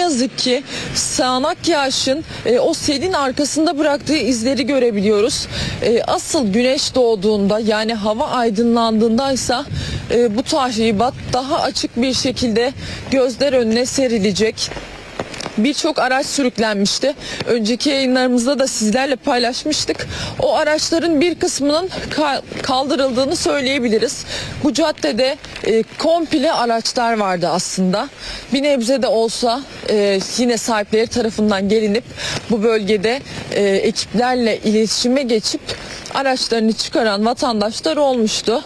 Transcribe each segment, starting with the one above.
yazık ki sağanak yağışın o selin arkasında bıraktığı izleri görebiliyoruz. Asıl güneş doğduğunda, yani hava aydınlandığındaysa bu tahribat daha açık bir şekilde gözler önüne serilecek. Birçok araç sürüklenmişti. Önceki yayınlarımızda da sizlerle paylaşmıştık. O araçların bir kısmının kaldırıldığını söyleyebiliriz. Bu caddede komple araçlar vardı aslında. Bir nebze de olsa yine sahipleri tarafından gelinip bu bölgede ekiplerle iletişime geçip araçlarını çıkaran vatandaşlar olmuştu.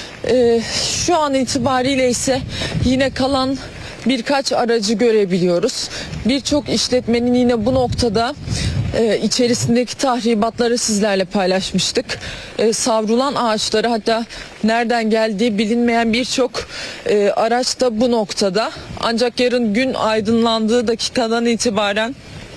Şu an itibariyle ise yine kalan birkaç aracı görebiliyoruz. Birçok işletmenin yine bu noktada içerisindeki tahribatları sizlerle paylaşmıştık. Savrulan ağaçları, hatta nereden geldiği bilinmeyen birçok araç da bu noktada. Ancak yarın gün aydınlandığı dakikadan itibaren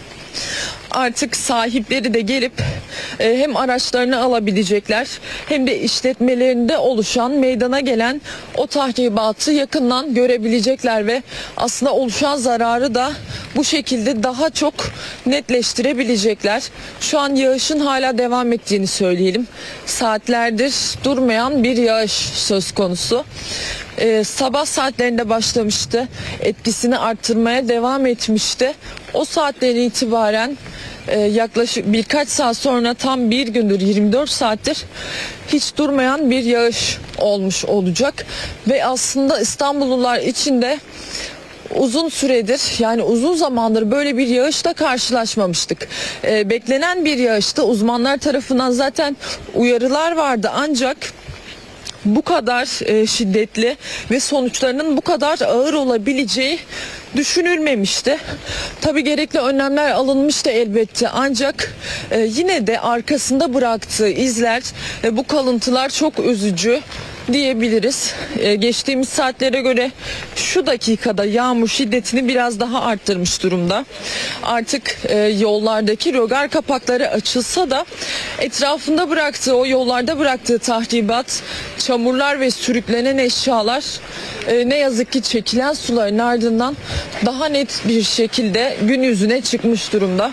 artık sahipleri de gelip hem araçlarını alabilecekler hem de işletmelerinde oluşan, meydana gelen o tahribatı yakından görebilecekler ve aslında oluşan zararı da bu şekilde daha çok netleştirebilecekler. Şu an yağışın hala devam ettiğini söyleyelim. Saatlerdir durmayan bir yağış söz konusu. Sabah saatlerinde başlamıştı. Etkisini arttırmaya devam etmişti. O saatten itibaren yaklaşık birkaç saat sonra tam bir gündür, 24 saattir hiç durmayan bir yağış olmuş olacak. Ve aslında İstanbullular için de uzun süredir, yani uzun zamandır böyle bir yağışla karşılaşmamıştık. Beklenen bir yağıştı. Uzmanlar tarafından zaten uyarılar vardı, ancak bu kadar şiddetli ve sonuçlarının bu kadar ağır olabileceği düşünülmemişti. Tabii gerekli önlemler alınmıştı elbette, ancak yine de arkasında bıraktığı izler, bu kalıntılar çok üzücü diyebiliriz. Geçtiğimiz saatlere göre şu dakikada yağmur şiddetini biraz daha arttırmış durumda. Artık yollardaki rögar kapakları açılsa da etrafında bıraktığı, o yollarda bıraktığı tahribat, çamurlar ve sürüklenen eşyalar ne yazık ki çekilen suların ardından daha net bir şekilde gün yüzüne çıkmış durumda.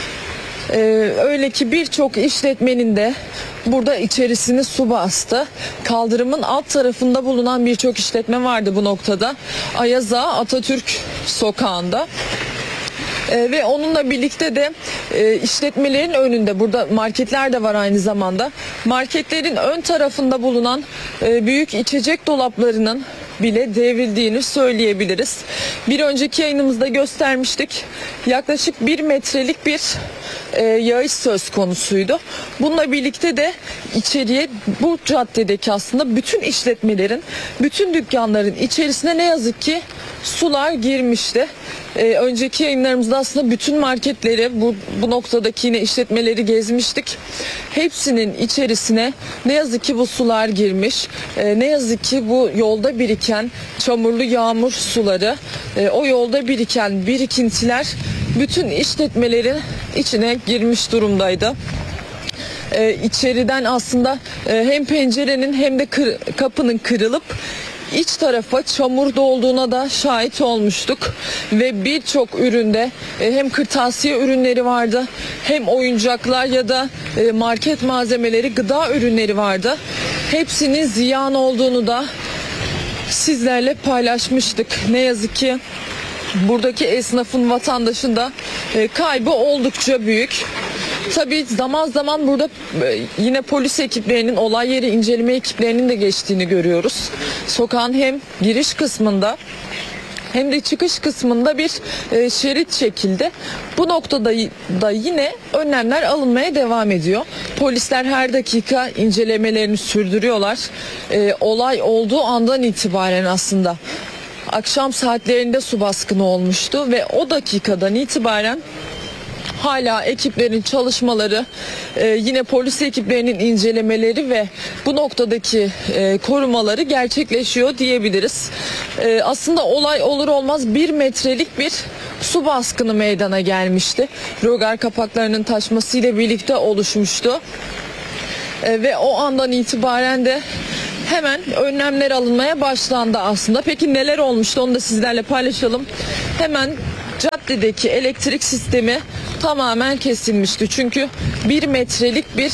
Öyle ki birçok işletmenin de burada içerisini su bastı. Kaldırımın alt tarafında bulunan birçok işletme vardı bu noktada. Ayaza Atatürk sokağında. Ve onunla birlikte de işletmelerin önünde, burada marketler de var aynı zamanda. Marketlerin ön tarafında bulunan büyük içecek dolaplarının bile devrildiğini söyleyebiliriz. Bir önceki yayınımızda göstermiştik. Yaklaşık 1 metrelik bir yağış söz konusuydu. Bununla birlikte de içeriye, bu caddedeki aslında bütün işletmelerin, bütün dükkanların içerisine ne yazık ki sular girmişti. Önceki yayınlarımızda aslında bütün marketleri, bu noktadaki yine işletmeleri gezmiştik. Hepsinin içerisine ne yazık ki bu sular girmiş. Ne yazık ki bu yolda biriken çamurlu yağmur suları, o yolda biriken birikintiler bütün işletmelerin içine girmiş durumdaydı. İçeriden aslında hem pencerenin hem de kapının kırılıp iç tarafa çamur dolduğuna da şahit olmuştuk ve birçok üründe hem kırtasiye ürünleri vardı, hem oyuncaklar ya da market malzemeleri, gıda ürünleri vardı. Hepsinin ziyan olduğunu da sizlerle paylaşmıştık. Ne yazık ki buradaki esnafın, vatandaşın da kaybı oldukça büyük. Tabii zaman zaman burada yine polis ekiplerinin, olay yeri inceleme ekiplerinin de geçtiğini görüyoruz. Sokağın hem giriş kısmında hem de çıkış kısmında bir şerit çekildi. Bu noktada da yine önlemler alınmaya devam ediyor. Polisler her dakika incelemelerini sürdürüyorlar. Olay olduğu andan itibaren aslında akşam saatlerinde su baskını olmuştu ve o dakikadan itibaren hala ekiplerin çalışmaları, yine polis ekiplerinin incelemeleri ve bu noktadaki korumaları gerçekleşiyor diyebiliriz. Aslında olay olur olmaz 1 metrelik bir su baskını meydana gelmişti. Rögar kapaklarının taşmasıyla birlikte oluşmuştu. Ve o andan itibaren de hemen önlemler alınmaya başlandı aslında. Peki neler olmuştu, onu da sizlerle paylaşalım. Hemen caddedeki elektrik sistemi tamamen kesilmişti. Çünkü 1 metrelik bir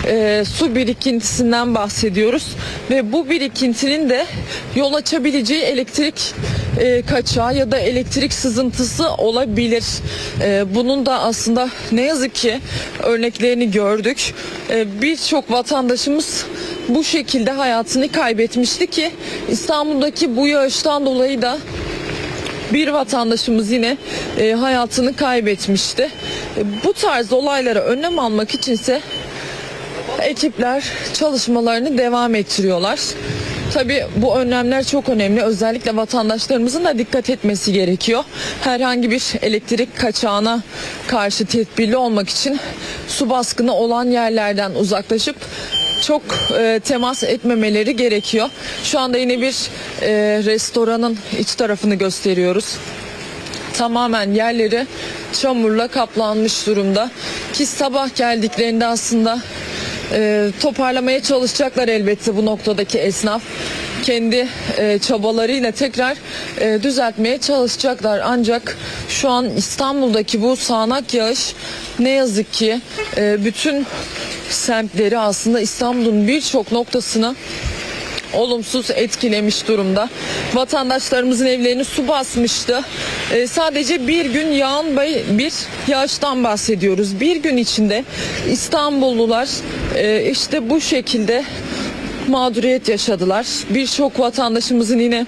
su birikintisinden bahsediyoruz ve bu birikintinin de yol açabileceği elektrik kaçağı ya da elektrik sızıntısı olabilir. Bunun da aslında ne yazık ki örneklerini gördük. Birçok vatandaşımız bu şekilde hayatını kaybetmişti ki İstanbul'daki bu yağıştan dolayı da bir vatandaşımız yine hayatını kaybetmişti. Bu tarz olaylara önlem almak içinse ekipler çalışmalarını devam ettiriyorlar. Tabii bu önlemler çok önemli. Özellikle vatandaşlarımızın da dikkat etmesi gerekiyor. Herhangi bir elektrik kaçağına karşı tedbirli olmak için su baskını olan yerlerden uzaklaşıp çok temas etmemeleri gerekiyor. Şu anda yine bir restoranın iç tarafını gösteriyoruz. Tamamen yerleri çamurla kaplanmış durumda. Ki sabah geldiklerinde aslında toparlamaya çalışacaklar elbette bu noktadaki esnaf. Kendi çabalarıyla tekrar düzeltmeye çalışacaklar. Ancak şu an İstanbul'daki bu sağanak yağış ne yazık ki bütün semtleri, aslında İstanbul'un birçok noktasını olumsuz etkilemiş durumda. Vatandaşlarımızın evlerini su basmıştı. Sadece bir gün yağan bir yağıştan bahsediyoruz. Bir gün içinde İstanbullular işte bu şekilde mağduriyet yaşadılar. Birçok vatandaşımızın yine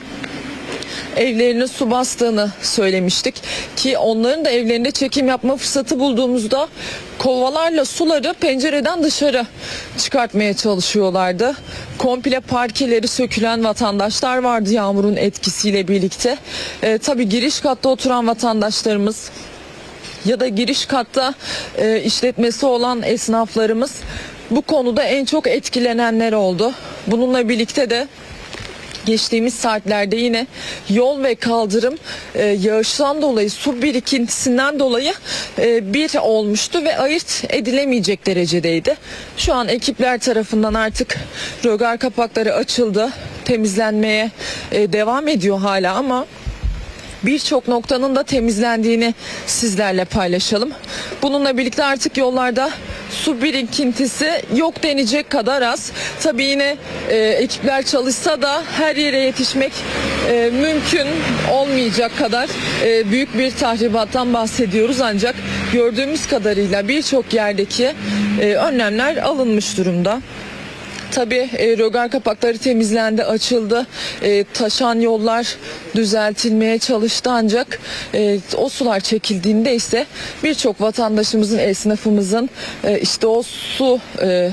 evlerini su bastığını söylemiştik ki onların da evlerinde çekim yapma fırsatı bulduğumuzda kovalarla suları pencereden dışarı çıkartmaya çalışıyorlardı. Komple parkeleri sökülen vatandaşlar vardı yağmurun etkisiyle birlikte. Tabii giriş katta oturan vatandaşlarımız ya da giriş katta işletmesi olan esnaflarımız bu konuda en çok etkilenenler oldu. Bununla birlikte de geçtiğimiz saatlerde yine yol ve kaldırım yağıştan dolayı, su birikintisinden dolayı bir olmuştu ve ayırt edilemeyecek derecedeydi. Şu an ekipler tarafından artık rögar kapakları açıldı. Temizlenmeye devam ediyor hala ama birçok noktanın da temizlendiğini sizlerle paylaşalım. Bununla birlikte artık yollarda su birikintisi yok denecek kadar az. Tabii yine ekipler çalışsa da her yere yetişmek mümkün olmayacak kadar büyük bir tahribattan bahsediyoruz. Ancak gördüğümüz kadarıyla birçok yerdeki önlemler alınmış durumda. Tabii rögar kapakları temizlendi, açıldı. Taşan yollar düzeltilmeye çalıştı ancak o sular çekildiğinde ise birçok vatandaşımızın, esnafımızın işte o su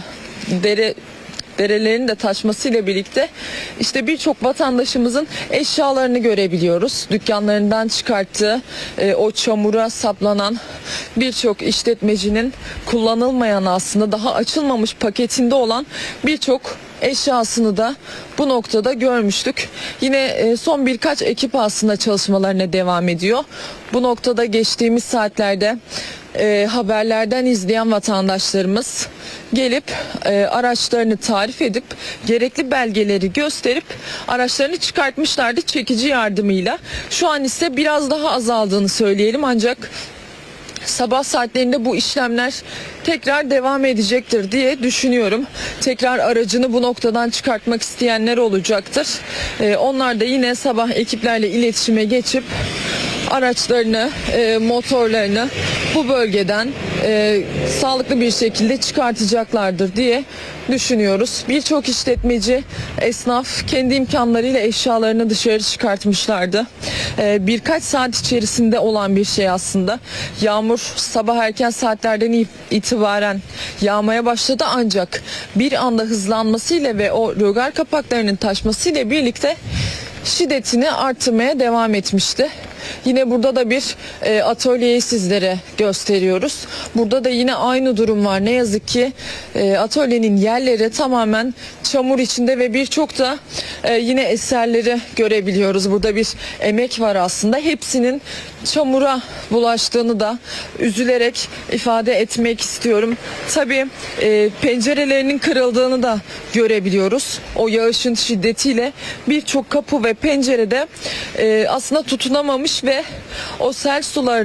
derelerin de taşmasıyla birlikte işte birçok vatandaşımızın eşyalarını görebiliyoruz. Dükkanlarından çıkarttığı o çamura saplanan birçok işletmecinin kullanılmayan, aslında daha açılmamış paketinde olan birçok eşyasını da bu noktada görmüştük. Yine son birkaç ekip aslında çalışmalarına devam ediyor. Bu noktada geçtiğimiz saatlerde haberlerden izleyen vatandaşlarımız gelip araçlarını tarif edip gerekli belgeleri gösterip araçlarını çıkartmışlardı çekici yardımıyla. Şu an ise biraz daha azaldığını söyleyelim ancak sabah saatlerinde bu işlemler tekrar devam edecektir diye düşünüyorum. Tekrar aracını bu noktadan çıkartmak isteyenler olacaktır. Onlar da yine sabah ekiplerle iletişime geçip araçlarını, motorlarını bu bölgeden sağlıklı bir şekilde çıkartacaklardır diye düşünüyoruz. Birçok işletmeci, esnaf kendi imkanlarıyla eşyalarını dışarı çıkartmışlardı. Birkaç saat içerisinde olan bir şey aslında. Yağmur sabah erken saatlerden itibaren yağmaya başladı ancak bir anda hızlanmasıyla ve o rögar kapaklarının taşmasıyla birlikte şiddetini artırmaya devam etmişti. Yine burada da bir atölyeyi sizlere gösteriyoruz. Burada da yine aynı durum var. Ne yazık ki atölyenin yerleri tamamen çamur içinde ve birçok da yine eserleri görebiliyoruz. Burada bir emek var aslında. Hepsinin çamura bulaştığını da üzülerek ifade etmek istiyorum. Tabii pencerelerinin kırıldığını da görebiliyoruz. O yağışın şiddetiyle birçok kapı ve pencerede aslında tutunamamış ve o sel suları